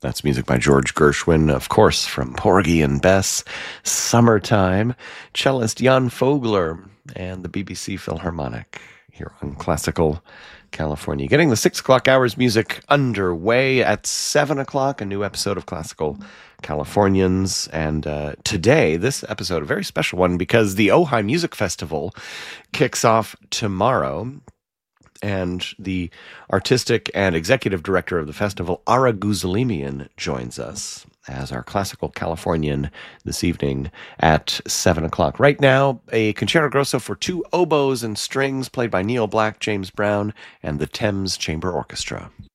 That's music by George Gershwin, of course, from Porgy and Bess, Summertime, cellist Jan Fogler, and the BBC Philharmonic here on Classical California. Getting the 6 o'clock hours music underway at 7 o'clock, a new episode of Classical Californians. And today, this episode, a very special one because the Ojai Music Festival kicks off tomorrow. And the artistic and executive director of the festival, Ara Guzalimian, joins us as our Classical Californian this evening at 7 o'clock. Right now, a concerto grosso for 2 oboes and strings played by Neil Black, James Brown, and the Thames Chamber Orchestra.